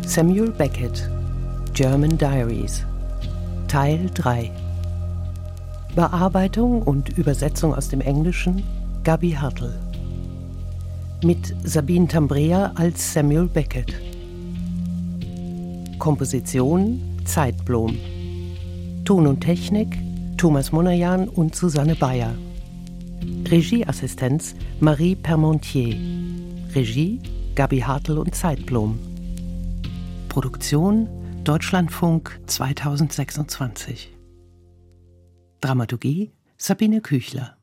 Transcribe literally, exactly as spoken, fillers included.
Samuel Beckett, German Diaries, Teil drei. Bearbeitung und Übersetzung aus dem Englischen Gabi Hartl. Mit Sabine Tambrea als Samuel Beckett. Komposition Zeitblom. Ton und Technik Thomas Monajan und Susanne Bayer. Regieassistenz Marie Permontier. Regie Gabi Hartl und Zeitblom. Produktion Deutschlandfunk zweitausendsechsundzwanzig. Dramaturgie Sabine Küchler.